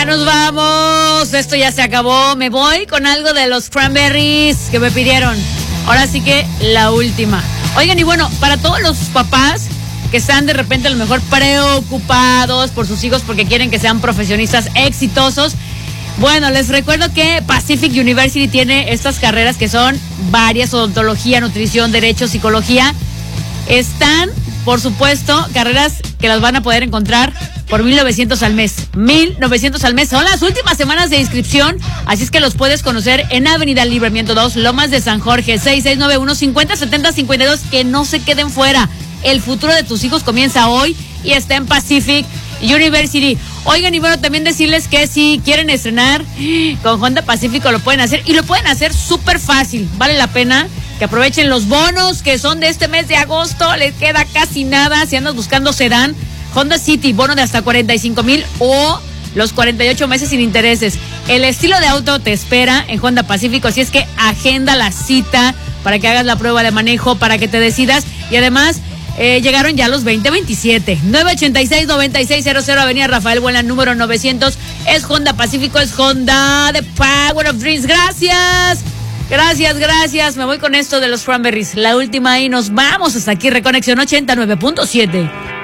nos vamos. Esto ya se acabó. Me voy con algo de los Cranberries que me pidieron. Ahora sí que la última. Oigan, y bueno, para todos los papás que están de repente a lo mejor preocupados por sus hijos porque quieren que sean profesionistas exitosos, bueno, les recuerdo que Pacific University tiene estas carreras que son varias: odontología, nutrición, derecho, psicología. Están, por supuesto, carreras que las van a poder encontrar por $1,900 al mes. $1,900 al mes. Son las últimas semanas de inscripción, así es que los puedes conocer en Avenida Libramiento 2, Lomas de San Jorge, 6691-507052. Que no se queden fuera. El futuro de tus hijos comienza hoy y está en Pacific University. Oigan, y bueno, también decirles que si quieren estrenar con Honda Pacífico lo pueden hacer, y lo pueden hacer súper fácil. Vale la pena que aprovechen los bonos que son de este mes de agosto. Les queda casi nada si andas buscando sedán. Honda City, bono de hasta 45,000 o los 48 meses sin intereses. El estilo de auto te espera en Honda Pacífico, así es que agenda la cita para que hagas la prueba de manejo, para que te decidas. Y además, llegaron ya los 2027. 986-9600, Avenida Rafael Buena, número 900. Es Honda Pacífico, es Honda de Power of Dreams. Gracias. Me voy con esto de los Cranberries. La última y nos vamos. Hasta aquí, Reconexión 89.7.